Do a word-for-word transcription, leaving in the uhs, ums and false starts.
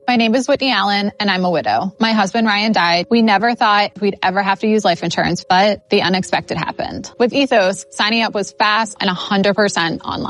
My name is Whitney Allen, and I'm a widow. My husband, Ryan, died. We never thought we'd ever have to use life insurance, but the unexpected happened. With Ethos, signing up was fast and one hundred percent online.